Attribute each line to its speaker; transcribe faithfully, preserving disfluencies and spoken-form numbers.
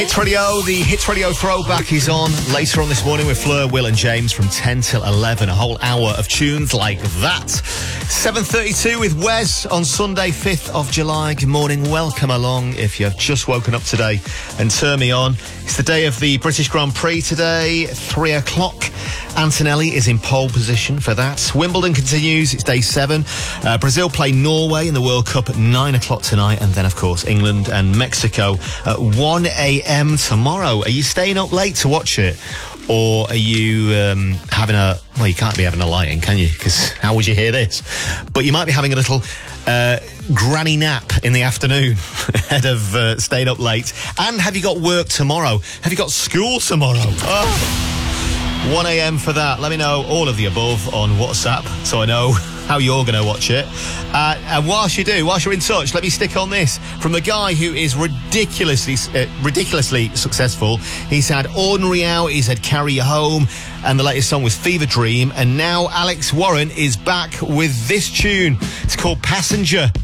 Speaker 1: Hits Radio, the Hits Radio throwback is on later on this morning with Fleur, Will and James from ten till eleven. A whole hour of tunes like that. seven thirty-two with Wes on Sunday, fifth of July. Good morning, welcome along if you've just woken up today and turn me on. It's the day of the British Grand Prix today, three o'clock. Antonelli is in pole position for that. Wimbledon continues, it's day seven. Uh, Brazil play Norway in the World Cup at nine o'clock tonight, and then, of course, England and Mexico at one a.m. tomorrow. Are you staying up late to watch it? Or are you um, having a... Well, you can't be having a lie-in, can you? Because how would you hear this? But you might be having a little uh, granny nap in the afternoon ahead of uh, staying up late. And have you got work tomorrow? Have you got school tomorrow? Oh. one a.m. for that. Let me know all of the above on WhatsApp so I know how you're going to watch it. Uh, and whilst you do, whilst you're in touch, let me stick on this from the guy who is ridiculously uh, ridiculously successful. He's had Ordinary Out, he's had Carry You Home, and the latest song was Fever Dream. And now Alex Warren is back with this tune. It's called Passenger.